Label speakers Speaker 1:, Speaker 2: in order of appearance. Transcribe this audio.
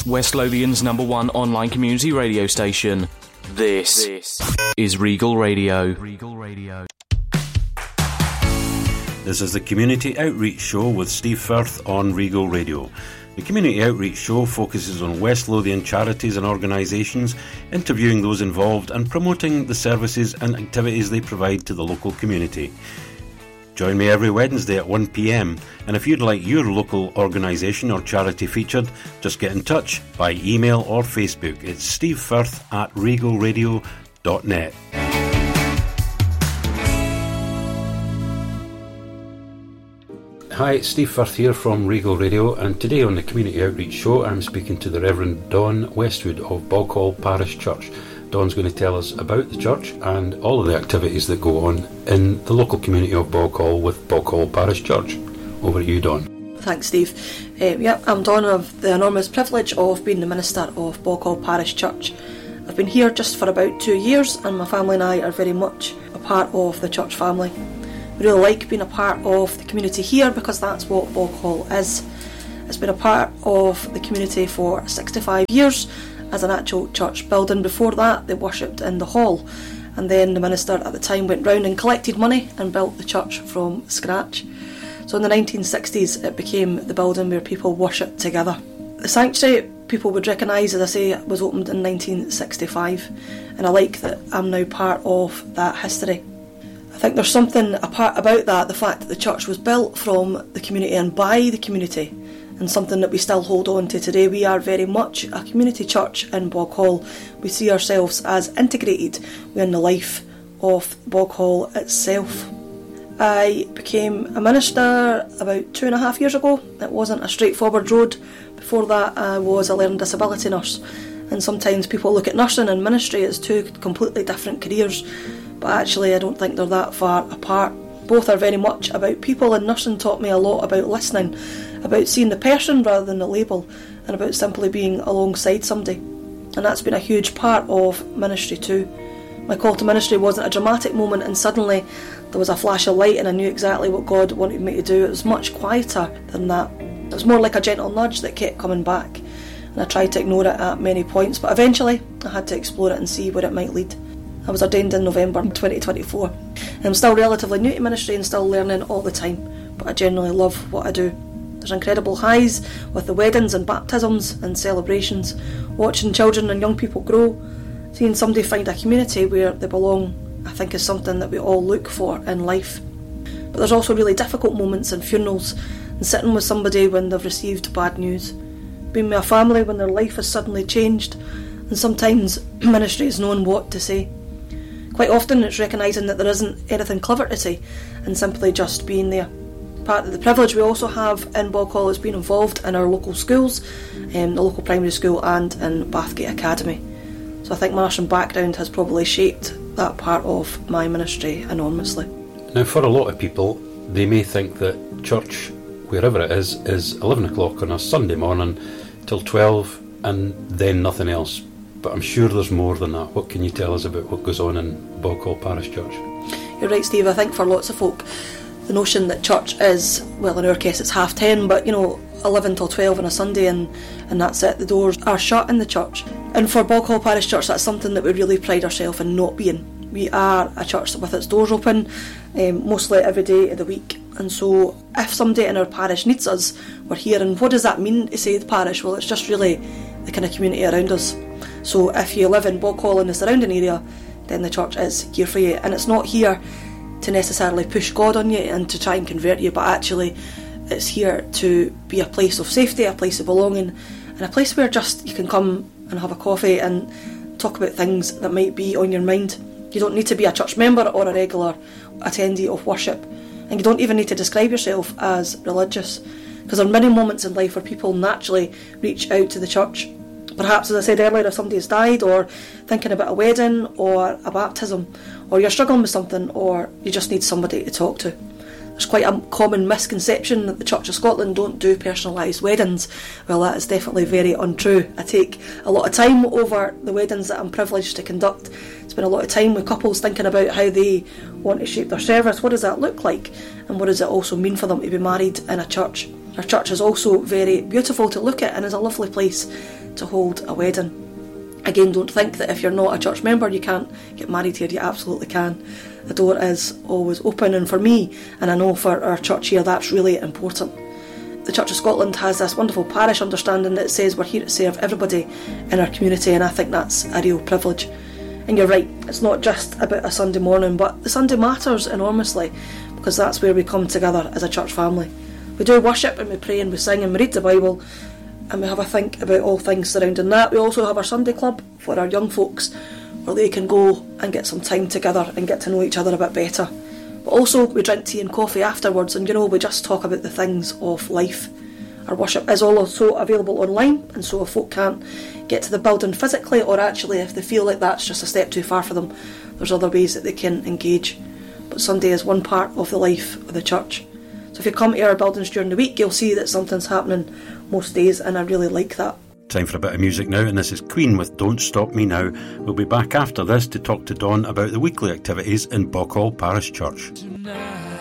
Speaker 1: West Lothian's #1 online community radio station. This is Regal Radio.
Speaker 2: This is the Community Outreach Show with Steve Firth on Regal Radio. The Community Outreach Show focuses on West Lothian charities and organisations, interviewing those involved and promoting the services and activities they provide to the local community. Join me every Wednesday at 1pm, and if you'd like your local organisation or charity featured, just get in touch by email or Facebook. It's stevefirth@regalradio.net. Hi, it's Steve Firth here from Regal Radio, and today on the Community Outreach Show I'm speaking to the Reverend Don Westwood of Boghall Parish Church. Don's going to tell us about the church and all of the activities that go on in the local community of Boghall with Boghall Parish Church. Over to you, Don.
Speaker 3: Thanks, Steve. I'm Don. I have the enormous privilege of being the minister of Boghall Parish Church. I've been here just for about 2 years, and my family and I are very much a part of the church family. We really like being a part of the community here because that's what Boghall is. It's been a part of the community for 65 years as an actual church building. Before that, they worshipped in the hall, and then the minister at the time went round and collected money and built the church from scratch. So in the 1960s, it became the building where people worshipped together. The sanctuary, people would recognise, as I say, was opened in 1965, and I like that I'm now part of that history. I think there's something apart about that, the fact that the church was built from the community and by the community, and something that we still hold on to today. We are very much a community church in Boghall. We see ourselves as integrated within the life of Boghall itself. I became a minister about 2.5 years ago. It wasn't a straightforward road. Before that, I was a learning disability nurse, and sometimes people look at nursing and ministry as two completely different careers, but actually I don't think they're that far apart. Both are very much about people, and nursing taught me a lot about listening, about seeing the person rather than the label, and about simply being alongside somebody. And that's been a huge part of ministry too. My call to ministry wasn't a dramatic moment and suddenly there was a flash of light and I knew exactly what God wanted me to do. It was much quieter than that. It was more like a gentle nudge that kept coming back, and I tried to ignore it at many points, but eventually I had to explore it and see where it might lead. I was ordained in November 2024. And I'm still relatively new to ministry and still learning all the time, but I genuinely love what I do. There's incredible highs with the weddings and baptisms and celebrations, watching children and young people grow, seeing somebody find a community where they belong, I think is something that we all look for in life. But there's also really difficult moments in funerals and sitting with somebody when they've received bad news, being with a family when their life has suddenly changed, and sometimes ministry is knowing what to say. Quite often it's recognising that there isn't anything clever to say and simply just being there. Part of the privilege we also have in Boghall is being involved in our local schools, the local primary school and in Bathgate Academy. So I think my nursing background has probably shaped that part of my ministry enormously.
Speaker 2: Now, for a lot of people, they may think that church, wherever it is 11 o'clock on a Sunday morning till 12 and then nothing else. But I'm sure there's more than that. What can you tell us about what goes on in Boghall Parish Church?
Speaker 3: You're right, Steve. I think for lots of folk, the notion that church is, well, in our case it's 10:30, but 11 till 12 on a Sunday and that's it. The doors are shut in the church. And for Boghall Parish Church, that's something that we really pride ourselves in not being. We are a church with its doors open mostly every day of the week. And so if somebody in our parish needs us, we're here. And what does that mean to say the parish? Well, it's just really the kind of community around us. So if you live in Boghall and the surrounding area, then the church is here for you. And it's not here to necessarily push God on you and to try and convert you, but actually it's here to be a place of safety, a place of belonging, and a place where just you can come and have a coffee and talk about things that might be on your mind. You don't need to be a church member or a regular attendee of worship, and you don't even need to describe yourself as religious, because there are many moments in life where people naturally reach out to the church. Perhaps, as I said earlier, if somebody has died, or thinking about a wedding or a baptism, or you're struggling with something, or you just need somebody to talk to. There's quite a common misconception that the Church of Scotland don't do personalised weddings. Well, that is definitely very untrue. I take a lot of time over the weddings that I'm privileged to conduct. Spend a lot of time with couples thinking about how they want to shape their service. What does that look like? And what does it also mean for them to be married in a church? Our church is also very beautiful to look at and is a lovely place to hold a wedding. Again, don't think that if you're not a church member you can't get married here. You absolutely can. The door is always open, and for me, and I know for our church here, that's really important. The Church of Scotland has this wonderful parish understanding that says we're here to serve everybody in our community, and I think that's a real privilege. And you're right, it's not just about a Sunday morning, but the Sunday matters enormously, because that's where we come together as a church family. We do worship and we pray and we sing and we read the Bible, and we have a think about all things surrounding that. We also have our Sunday club for our young folks, where they can go and get some time together and get to know each other a bit better. But also we drink tea and coffee afterwards, and we just talk about the things of life. Our worship is also available online, and so if folk can't get to the building physically, or actually if they feel like that's just a step too far for them, there's other ways that they can engage. But Sunday is one part of the life of the church. So if you come to our buildings during the week, you'll see that something's happening most days, and I really like that.
Speaker 2: Time for a bit of music now, and this is Queen with Don't Stop Me Now. We'll be back after this to talk to Dawn about the weekly activities in Bockhall Parish Church.
Speaker 4: Tonight.